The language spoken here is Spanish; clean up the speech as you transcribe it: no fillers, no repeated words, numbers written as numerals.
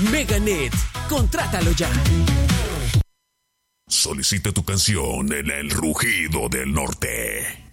Meganet, contrátalo ya. Solicita tu canción en El Rugido del Norte.